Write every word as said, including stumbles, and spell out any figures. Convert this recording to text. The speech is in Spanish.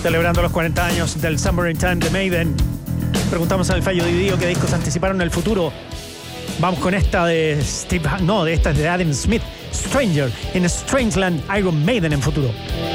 Celebrando los cuarenta años del Summer Time de Maiden. Preguntamos al Fallo Dividido qué discos anticiparon el futuro. Vamos con esta de Steve... No, de esta de Adam Smith. Stranger in Strangeland, Iron Maiden en futuro.